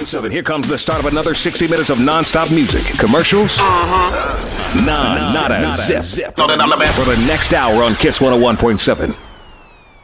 101.7. Here comes the start of another 60 minutes of non-stop music, commercials, not a zip. So then I'm the best. For the next hour on Kiss 101.7.